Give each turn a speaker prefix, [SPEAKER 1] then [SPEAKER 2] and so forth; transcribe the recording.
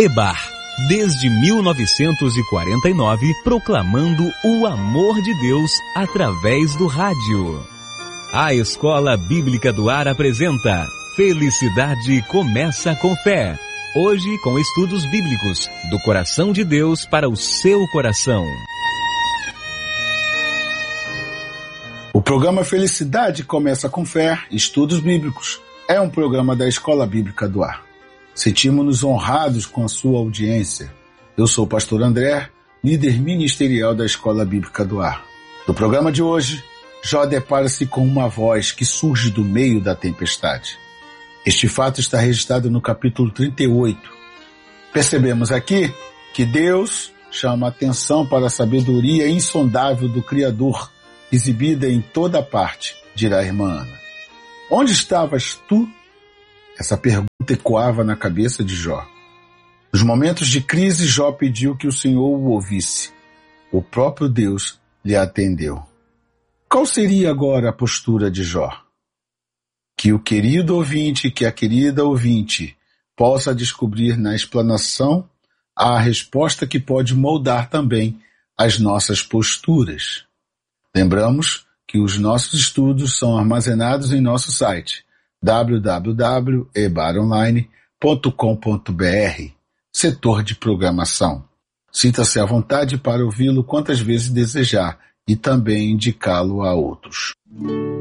[SPEAKER 1] EBAR, desde 1949, proclamando o amor de Deus através do rádio. A Escola Bíblica do Ar apresenta Felicidade Começa com Fé. Hoje com estudos bíblicos, do coração de Deus para o seu coração.
[SPEAKER 2] O programa Felicidade Começa com Fé, estudos bíblicos, é um programa da Escola Bíblica do Ar. Sentimos-nos honrados com a sua audiência. Eu sou o pastor André, líder ministerial da Escola Bíblica do Ar. No programa de hoje, Jó depara-se com uma voz que surge do meio da tempestade. Este fato está registrado no capítulo 38. Percebemos aqui que Deus chama a atenção para a sabedoria insondável do Criador, exibida em toda parte, dirá a irmã Ana. Onde estavas tu? Essa pergunta ecoava na cabeça de Jó. Nos momentos de crise, Jó pediu que o Senhor o ouvisse. O próprio Deus lhe atendeu. Qual seria agora a postura de Jó? Que o querido ouvinte, que a querida ouvinte, possa descobrir na explanação a resposta que pode moldar também as nossas posturas. Lembramos que os nossos estudos são armazenados em nosso site www.ebaronline.com.br, setor de programação. Sinta-se à vontade para ouvi-lo quantas vezes desejar e também indicá-lo a outros.